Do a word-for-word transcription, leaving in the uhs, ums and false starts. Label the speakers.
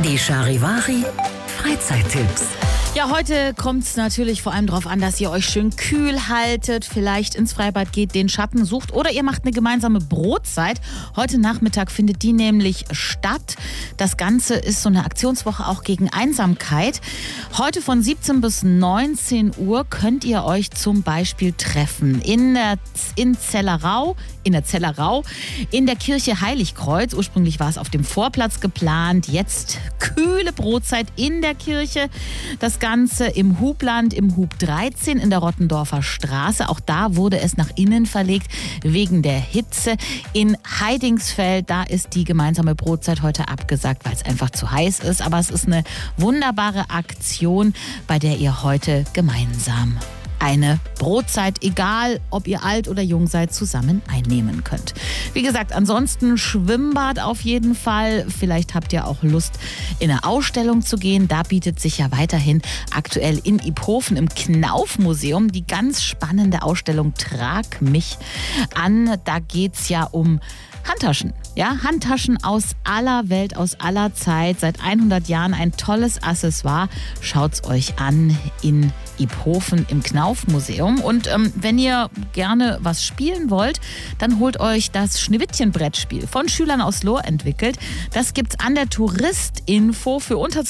Speaker 1: Die Charivari Freizeittipps.
Speaker 2: Ja, heute kommt es natürlich vor allem darauf an, dass ihr euch schön kühl haltet, vielleicht ins Freibad geht, den Schatten sucht oder ihr macht eine gemeinsame Brotzeit. Heute Nachmittag findet die nämlich statt. Das Ganze ist so eine Aktionswoche auch gegen Einsamkeit. Heute von siebzehn bis neunzehn Uhr könnt ihr euch zum Beispiel treffen in der, in Zellerau, in der Zellerau, in der Kirche Heiligkreuz. Ursprünglich war es auf dem Vorplatz geplant, jetzt kühle Brotzeit in der Kirche. Das Ganze im Hubland, im Hub dreizehn in der Rottendorfer Straße. Auch da wurde es nach innen verlegt wegen der Hitze. In Heidingsfeld, da ist die gemeinsame Brotzeit heute abgesagt, weil es einfach zu heiß ist. Aber es ist eine wunderbare Aktion, bei der ihr heute gemeinsam eine Brotzeit, egal ob ihr alt oder jung seid, zusammen einnehmen könnt. Wie gesagt, ansonsten Schwimmbad auf jeden Fall. Vielleicht habt ihr auch Lust, in eine Ausstellung zu gehen. Da bietet sich ja weiterhin aktuell in Iphofen im Knauf-Museum die ganz spannende Ausstellung Trag mich an. Da geht es ja um Handtaschen. Ja, Handtaschen aus aller Welt, aus aller Zeit. Seit hundert Jahren ein tolles Accessoire. Schaut's euch an in Iphofen im Knauf-Museum. Und ähm, wenn ihr gerne was spielen wollt, dann holt euch das Schneewittchen-Brettspiel von Schülern aus Lohr entwickelt. Das gibt's an der Touristinfo für unter